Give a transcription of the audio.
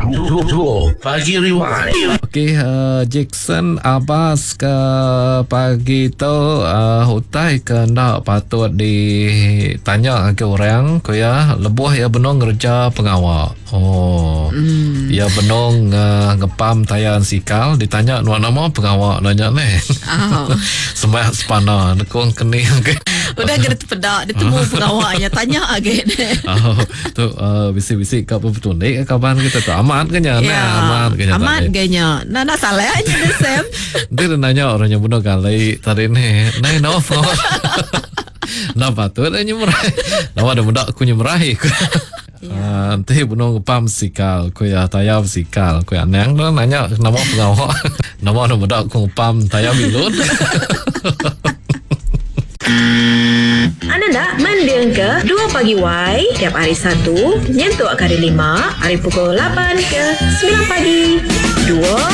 Pagi Rewind. Okey, Jackson Abbas ke pagi tu hutai ke nak patut ditanya ke orang ko ya lebuh ya benong kerja pengawal. Ya benong ngepam tayan sikal ditanya nuan nama pengawal nanya ni. Sembah sepana nekong keni ke. Udah kena terpedak ditemu pengawalnya tanya agen. Tu bisik-bisik ke apa betul ni kapan kita tu amat ke nya amat ganya nak salah aja deh Sam. Dia nanya orangnya bunuh kali tadi ni no napa tu ada nyemrai nama ada budak aku nyemrai nanti bunuh pam sikal ku ya tayab sikal ku ya nang tu nanya nama pengawal nama ada budak aku pam tayab bilut. Anda nak mendeng ke 2 Pagi Y tiap hari Sabtu nyentuh kali 5 hari pukul 8 ke 9 pagi 2